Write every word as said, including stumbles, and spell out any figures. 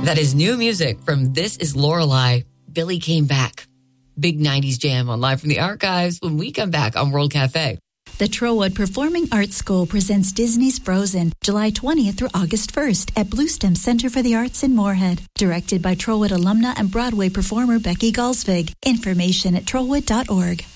That is new music from This Is Lorelei. Billy Came Back. Big nineties jam on Live from the Archives when we come back on World Cafe. The Trowwood Performing Arts School presents Disney's Frozen, July twentieth through August first at Bluestem Center for the Arts in Moorhead. Directed by Trowwood alumna and Broadway performer Becky Galsvig. Information at trowwood dot org.